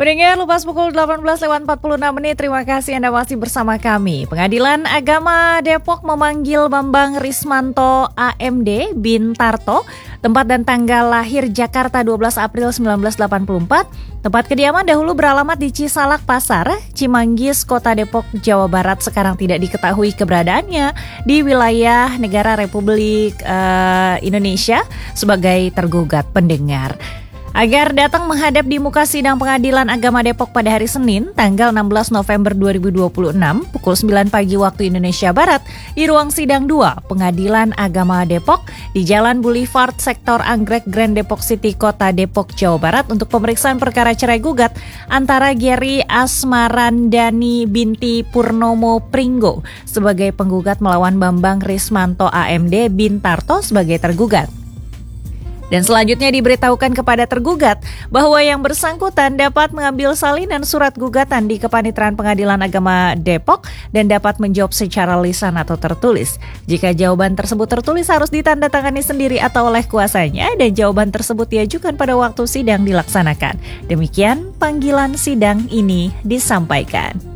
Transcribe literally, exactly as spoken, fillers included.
Pendengar, lepas pukul delapan belas lewat empat puluh enam menit, terima kasih Anda masih bersama kami. Pengadilan Agama Depok memanggil Bambang Rismanto A M D bin Tarto, tempat dan tanggal lahir Jakarta dua belas April seribu sembilan ratus delapan puluh empat, tempat kediaman dahulu beralamat di Cisalak Pasar, Cimanggis, Kota Depok, Jawa Barat, sekarang tidak diketahui keberadaannya di wilayah Negara Republik uh, Indonesia sebagai tergugat. Pendengar, agar datang menghadap di muka sidang Pengadilan Agama Depok pada hari Senin, tanggal enam belas November dua ribu dua puluh enam, pukul sembilan pagi waktu Indonesia Barat, di ruang sidang dua Pengadilan Agama Depok di Jalan Boulevard, Sektor Anggrek, Grand Depok City, Kota Depok, Jawa Barat, untuk pemeriksaan perkara cerai gugat antara Geri Asmarandani binti Purnomo Pringgo sebagai penggugat melawan Bambang Rismanto A M D bin Tarto sebagai tergugat. Dan selanjutnya diberitahukan kepada tergugat bahwa yang bersangkutan dapat mengambil salinan surat gugatan di Kepanitraan Pengadilan Agama Depok dan dapat menjawab secara lisan atau tertulis. Jika jawaban tersebut tertulis harus ditandatangani sendiri atau oleh kuasanya, dan jawaban tersebut diajukan pada waktu sidang dilaksanakan. Demikian panggilan sidang ini disampaikan.